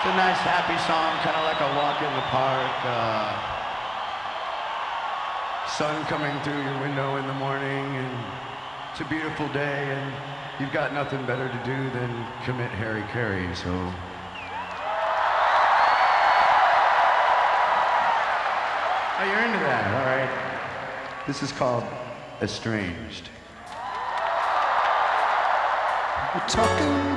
It's a nice, happy song, kind of like a walk in the park. Sun coming through your window in the morning, and it's a beautiful day, and you've got nothing better to do than commit Harry Carey, so. Oh, you're into that, all right. This is called Estranged. We're talking